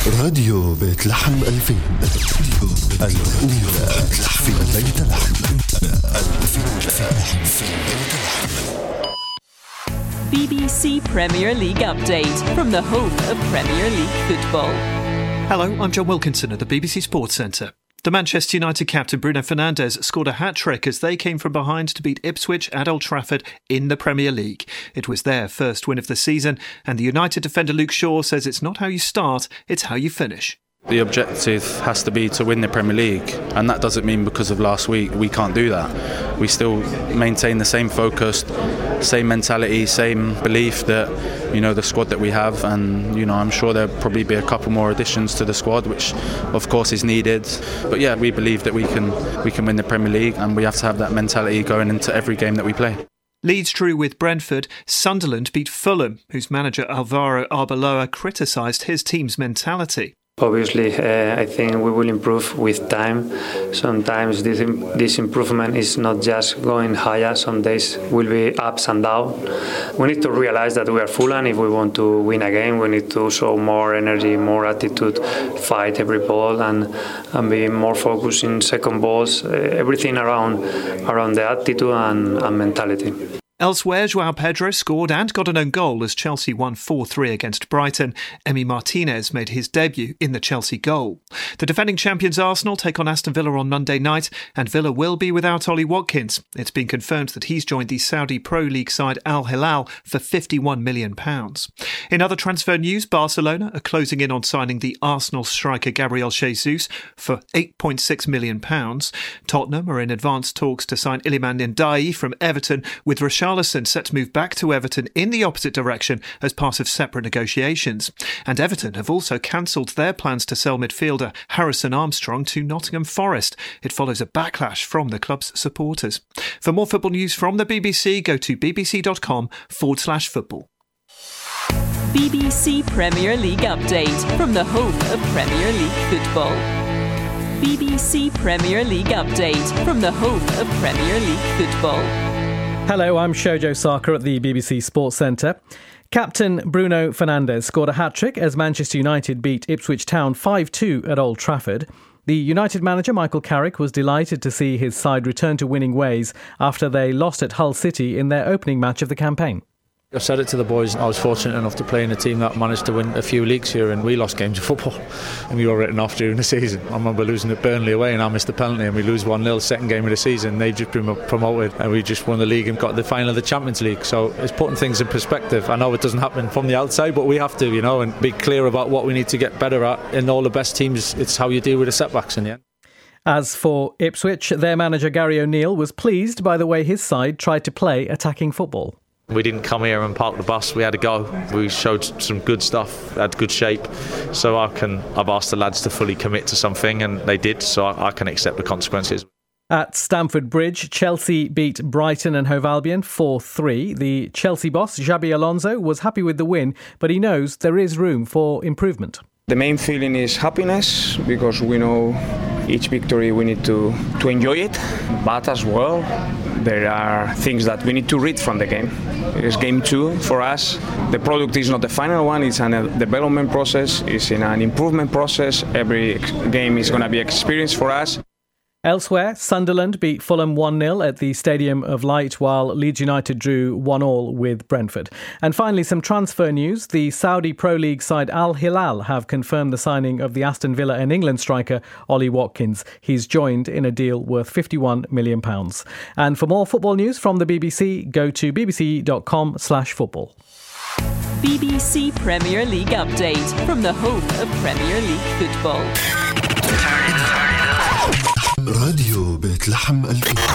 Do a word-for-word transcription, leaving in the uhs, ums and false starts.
راديو بيت لحم ألفين، الأولى في بيت لحم. B B C Premier League update from the home of Premier League football. Hello, I'm John Wilkinson at the B B C Sports Centre. The Manchester United captain Bruno Fernandes scored a hat-trick as they came from behind to beat Ipswich at Old Trafford in the Premier League. It was their first win of the season, and the United defender Luke Shaw says it's not how you start, it's how you finish. The objective has to be to win the Premier League, and that doesn't mean because of last week we can't do that. We still maintain the same focus, same mentality, same belief that, you know, the squad that we have, and, you know, I'm sure there'll probably be a couple more additions to the squad, which of course is needed. But yeah, we believe that we can we can win the Premier League, and we have to have that mentality going into every game that we play. Leeds drew with Brentford. Sunderland beat Fulham, whose manager Alvaro Arbeloa criticised his team's mentality. Obviously, uh, I think we will improve with time. Sometimes this, this improvement is not just going higher. Some days will be ups and downs. We need to realize that we are Fulham. If we want to win a game, we need to show more energy, more attitude, fight every ball, and, and be more focused in second balls. Uh, everything around around the attitude and, and mentality. Elsewhere, João Pedro scored and got an own goal as Chelsea won four three against Brighton. Emi Martinez made his debut in the Chelsea goal. The defending champions Arsenal take on Aston Villa on Monday night, and Villa will be without Ollie Watkins. It's been confirmed that he's joined the Saudi Pro League side Al Hilal for fifty-one million pounds. In other transfer news, Barcelona are closing in on signing the Arsenal striker Gabriel Jesus for eight point six million pounds. Tottenham are in advanced talks to sign Iliman Ndiaye from Everton, with Richarlison set to move back to Everton in the opposite direction as part of separate negotiations. And Everton have also cancelled their plans to sell midfielder Harrison Armstrong to Nottingham Forest. It follows a backlash from the club's supporters. For more football news from the B B C, go to bbc.com forward slash football. B B C Premier League update from the home of Premier League football. B B C Premier League update from the home of Premier League football. Hello, I'm Shojo Saka at the B B C Sports Centre. Captain Bruno Fernandes scored a hat-trick as Manchester United beat Ipswich Town five two at Old Trafford. The United manager Michael Carrick was delighted to see his side return to winning ways after they lost at Hull City in their opening match of the campaign. I've said it to the boys, I was fortunate enough to play in a team that managed to win a few leagues here, and we lost games of football and we were written off during the season. I remember losing at Burnley away and I missed the penalty and we lose one nil second game of the season. They've just been promoted and we just won the league and got the final of the Champions League. So it's putting things in perspective. I know it doesn't happen from the outside, but we have to, you know, and be clear about what we need to get better at. In all the best teams, it's how you deal with the setbacks in the end. As for Ipswich, their manager Gary O'Neill was pleased by the way his side tried to play attacking football. We didn't come here and park the bus. We had a go. We showed some good stuff, had good shape. So I can, I've asked the lads to fully commit to something, and they did. So I, I can accept the consequences. At Stamford Bridge, Chelsea beat Brighton and Hove Albion four three. The Chelsea boss, Xabi Alonso, was happy with the win, but he knows there is room for improvement. The main feeling is happiness, because we know each victory we need to, to enjoy it, but as well there are things that we need to read from the game. It is game two for us. The product is not the final one, it's a development process, it's in an improvement process. Every game is going to be an experience for us. Elsewhere, Sunderland beat Fulham one nil at the Stadium of Light, while Leeds United drew one all with Brentford. And finally, some transfer news. The Saudi Pro League side Al Hilal have confirmed the signing of the Aston Villa and England striker Ollie Watkins. He's joined in a deal worth fifty-one million pounds. And for more football news from the B B C, go to bbc.com slash football. B B C Premier League update from the home of Premier League football. راديو بيت لحم ألفين.